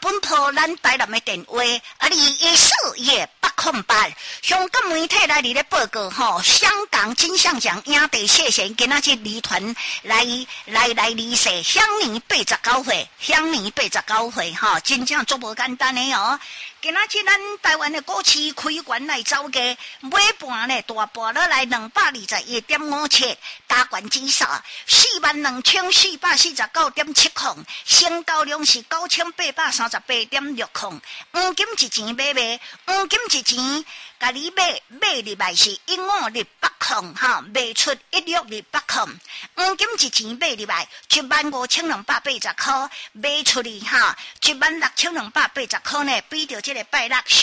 本土咱台南的电话214808，香港媒体来咧报告香港金像奖影帝谢贤今仔日离团来离世，享年89岁，真正足无简单的哦。今仔日咱台湾的股市开悬来走价，尾盘呢大盘落来221.57，加权指数42449.7控，成交量是9838.6控，黄金一钱买，黄金一钱甲你买入来是156控卖出162控，黄金一钱买入来15280块，卖出去16280块呢，比着这个拜六